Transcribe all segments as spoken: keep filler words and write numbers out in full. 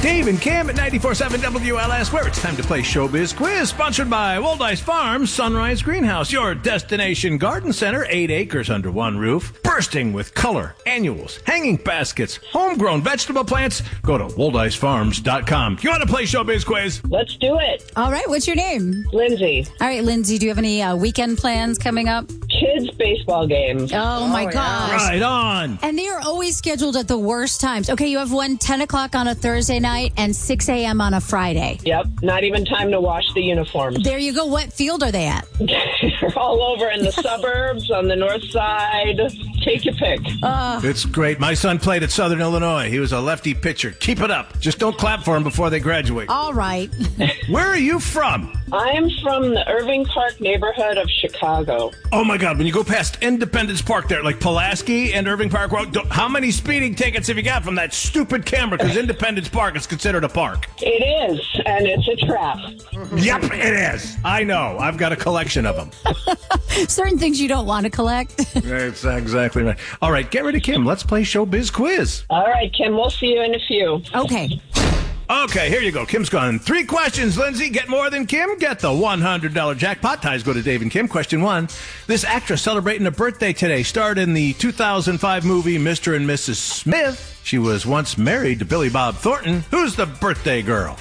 Dave and Cam at ninety-four point seven W L S, where it's time to play Showbiz Quiz, sponsored by Waldice Farms, Sunrise Greenhouse, your destination garden center, eight acres under one roof, bursting with color, annuals, hanging baskets, homegrown vegetable plants. Go to waldice farms dot com. You want to play Showbiz Quiz? Let's do it. All right, what's your name? Lindsay. All right, Lindsay, do you have any uh, weekend plans coming up? Kids baseball games. Oh, my yeah. gosh. Right on. And they are always scheduled at the worst times. Okay, you have one ten o'clock on a Thursday night and six a.m. on a Friday. Yep. Not even time to wash the uniforms. There you go. What field are they at? They're all over in the suburbs, on the north side. Take your pick. Uh, It's great. My son played at Southern Illinois. He was a lefty pitcher. Keep it up. Just don't clap for him before they graduate. all right. Where are you from? I'm from the Irving Park neighborhood of Chicago. Oh, my God. When you go past Independence Park there, like Pulaski and Irving Park Road, don't- how many speeding tickets have you got from that stupid camera? Because Independence Park is considered a park. It is, and it's a trap. Yep, it is. I know. I've got a collection of them. Certain things you don't want to collect. That's exactly right. All right, get ready, Kim. Let's play Showbiz Quiz. All right, Kim, we'll see you in a few. Okay. Okay, here you go. Kim's gone. Three questions, Lindsay. Get more than Kim? Get the one hundred dollars jackpot. Ties go to Dave and Kim. Question one. This actress celebrating a birthday today starred in the two thousand five movie Mister and Missus Smith. She was once married to Billy Bob Thornton. Who's the birthday girl?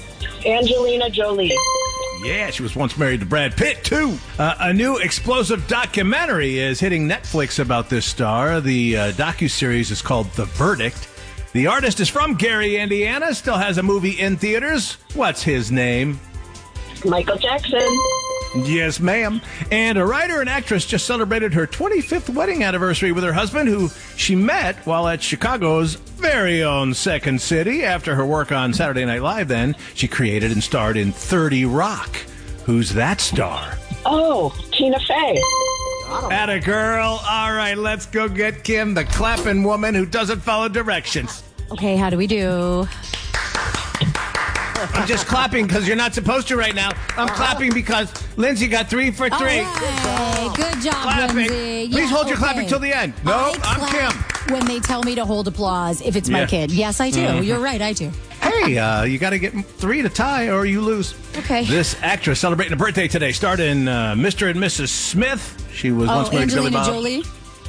Angelina Jolie. Yeah, she was once married to Brad Pitt, too. Uh, a new explosive documentary is hitting Netflix about this star. The uh, docuseries is called The Verdict. The artist is from Gary, Indiana, still has a movie in theaters. What's his name? Michael Jackson. Yes, ma'am. And a writer and actress just celebrated her twenty-fifth wedding anniversary with her husband, who she met while at Chicago's very own Second City. After her work on Saturday Night Live, then, she created and starred in thirty Rock. Who's that star? Oh, Tina Fey. Atta girl. All right, let's go get Kim, the clapping woman who doesn't follow directions. Okay, how do we do? I'm just clapping because you're not supposed to right now. I'm clapping because Lindsay got three for three. All right. Good job, Clapping. Lindsay. Please Yeah, hold your okay. clapping till the end. No, I I'm clap Kim. when they tell me to hold applause if it's my Yeah. kid. Yes, I do. Mhm. You're right, I do. Hey, uh, you got to get three to tie or you lose. Okay. This actress celebrating a birthday today starred in uh, Mister and Missus Smith. She was Oh, once married to Billy Angelina Bob. Jolie?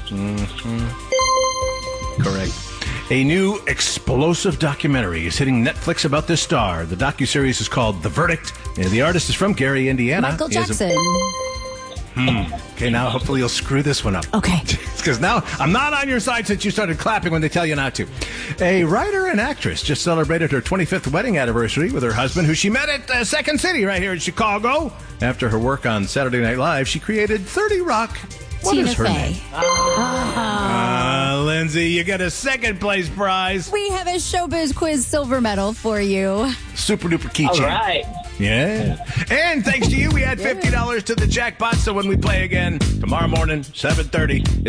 Mm-hmm. Correct. A new explosive documentary is hitting Netflix about this star. The docuseries is called The Verdict, and the artist is from Gary, Indiana. Michael He has a- Jackson. Hmm. Okay, now hopefully you'll screw this one up. Okay. Because now I'm not on your side since you started clapping when they tell you not to. A writer and actress just celebrated her twenty-fifth wedding anniversary with her husband, who she met at uh, Second City right here in Chicago. After her work on Saturday Night Live, she created thirty Rock. What Tina is her Fey. name? Uh, Lindsay, you get a second place prize. We have a Showbiz Quiz silver medal for you. Super duper All keychain. right. Yeah. And thanks to you, we add fifty dollars to the jackpot. So when we play again tomorrow morning, seven thirty,